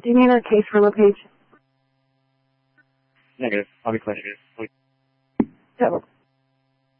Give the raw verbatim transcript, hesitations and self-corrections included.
Do you mean a case for LePage? Negative. I'll be clear. Double.